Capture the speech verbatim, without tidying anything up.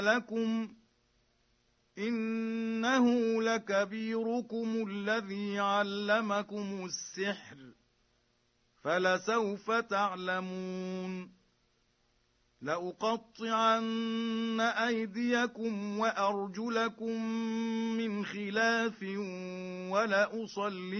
لكم إنه لكبيركم الذي علمكم السحر فلسوف تعلمون لأقطعن أيديكم وأرجلكم من خلاف ولأصلبنكم